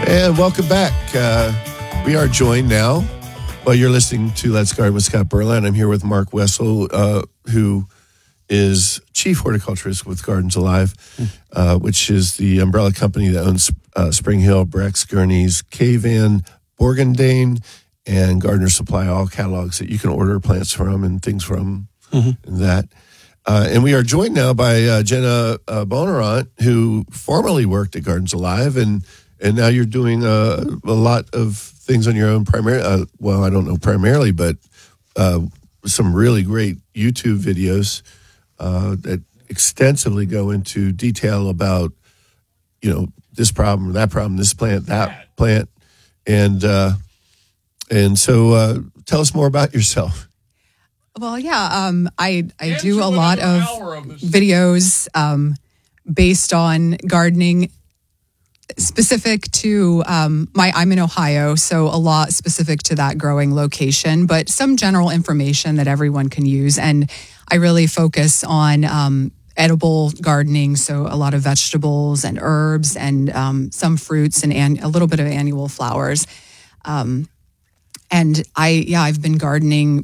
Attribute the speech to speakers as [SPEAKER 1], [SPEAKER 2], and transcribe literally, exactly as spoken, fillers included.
[SPEAKER 1] And welcome back. Uh, we are joined now. Well, you're listening to Let's Garden with Scott Berland. I'm here with Mark Wessel, uh, who is chief horticulturist with Gardens Alive, uh, which is the umbrella company that owns uh, Spring Hill, Brex, Gurney's, K-Van, Borgendane, and Gardener Supply, all catalogs that you can order plants from and things from mm-hmm. and that. Uh, and we are joined now by uh, Jenna uh, Bonerant, who formerly worked at Gardens Alive, and and now you're doing uh, a lot of things on your own. Primary, uh, well, I don't know primarily, but uh, some really great YouTube videos uh, that extensively go into detail about, you know, this problem, that problem, this plant, that plant, and uh, and so uh, tell us more about yourself.
[SPEAKER 2] Well, yeah, um, I I do a lot of videos um, based on gardening, specific to um, my. I'm in Ohio, so a lot specific to that growing location, but some general information that everyone can use. And I really focus on um, edible gardening, so a lot of vegetables and herbs, and um, some fruits, and an, a little bit of annual flowers. Um, And I, yeah, I've been gardening